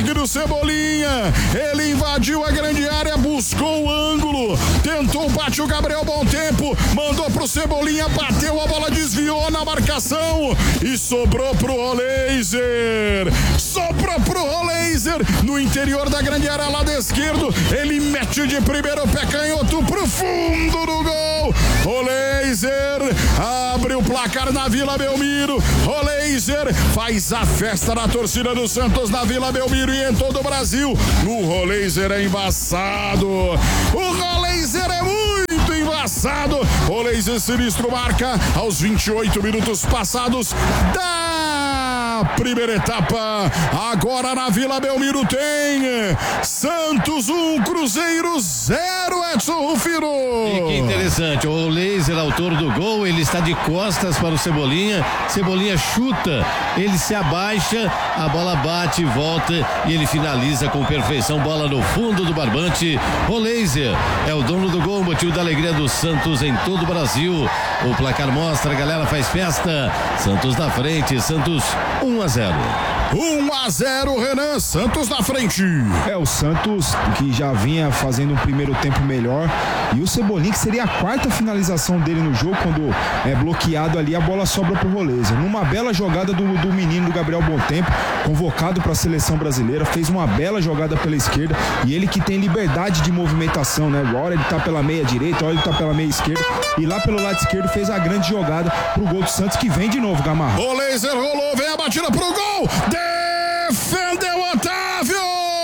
contra-ataque do Cebolinha. Ele invadiu a grande área, buscou o ângulo, tentou, bate o Gabriel Bom Tempo, mandou pro Cebolinha, bateu, a bola desviou na marcação e sobrou pro Roleiser. Sobrou pro Roleiser no interior da grande área, lado esquerdo. Ele mete de primeiro pé canhoto pro fundo do gol. Roleiser abre o placar na Vila Belmiro. Roleiser faz a festa na torcida do Santos na Vila Belmiro e em todo o Brasil. O Roleiser é embaçado. O Roleiser é muito embaçado. Roleiser sinistro marca aos 28 minutos passados da primeira etapa. Agora na Vila Belmiro tem Santos 1, Cruzeiro 0, Edson Rufino. E que interessante, o Roleiser, autor do gol, ele está de costas para o Cebolinha. Cebolinha chuta, ele se abaixa, a bola bate, volta e ele finaliza com perfeição, bola no fundo do barbante. Roleiser é o dono do gol, motivo da alegria do Santos em todo o Brasil. O placar mostra, a galera faz festa. Santos na frente, Santos 1-0. 1-0, Renan, Santos na frente. É, o Santos que já vinha fazendo um primeiro tempo melhor, e o Cebolinha, que seria a quarta finalização dele no jogo, quando é bloqueado ali, a bola sobra pro Roleiser. Numa bela jogada do menino do Gabriel Bom Tempo, convocado para a seleção brasileira, fez uma bela jogada pela esquerda, e ele que tem liberdade de movimentação, né? Agora ele tá pela meia direita, agora ele tá pela meia esquerda, e lá pelo lado esquerdo fez a grande jogada pro gol do Santos, que vem de novo, Gamarra. Roleiser rolou, vem a batida pro gol, defendeu Otávio!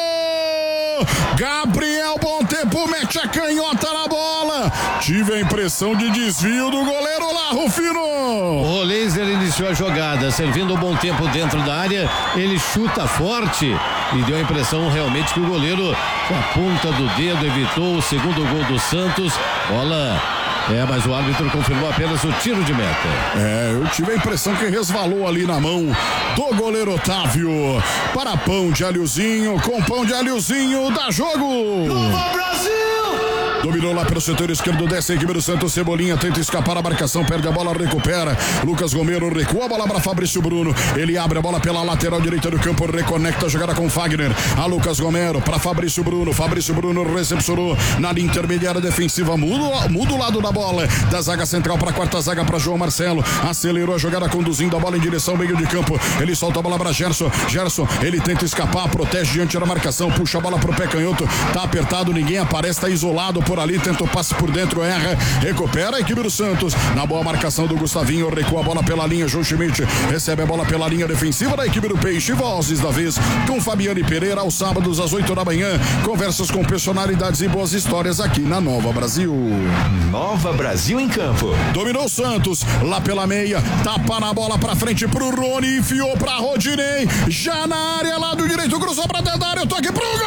Gabriel Bom Tempo mete a canhota na bola. Tive a impressão de desvio do goleiro lá, Rufino. O Roleiser iniciou a jogada, servindo o Bom Tempo dentro da área. Ele chuta forte e deu a impressão realmente que o goleiro, com a ponta do dedo, evitou o segundo gol do Santos. Bola... mas o árbitro confirmou apenas o tiro de meta. Eu tive a impressão que resvalou ali na mão do goleiro Otávio. Para pão de alhozinho, com pão de alhozinho, dá jogo! Nova Brasil! Dominou lá pelo setor esquerdo, desce a equipe do Santos. Cebolinha tenta escapar a marcação, perde a bola, recupera. Lucas Romero recua a bola para Fabrício Bruno. Ele abre a bola pela lateral direita do campo, reconecta a jogada com Fagner. A Lucas Romero para Fabrício Bruno. Fabrício Bruno recepcionou na linha intermediária defensiva. Muda o lado da bola, da zaga central para a quarta zaga para João Marcelo. Acelerou a jogada, conduzindo a bola em direção ao meio de campo. Ele solta a bola para Gerson. Gerson, ele tenta escapar, protege diante da marcação, puxa a bola pro pé canhoto. Tá apertado, ninguém aparece, tá isolado por ali, tenta o passe por dentro, erra, recupera a equipe do Santos, na boa marcação do Gustavinho, recua a bola pela linha, João Schmidt recebe a bola pela linha defensiva da equipe do Peixe. Vozes da vez com Fabiane Pereira, aos sábados às 8 da manhã, conversas com personalidades e boas histórias aqui na Nova Brasil. Nova Brasil em campo. Dominou o Santos, lá pela meia, tapa na bola pra frente pro Rony, enfiou pra Rodinei, já na área, lado direito, cruzou pra dentro da área, toque pro gol!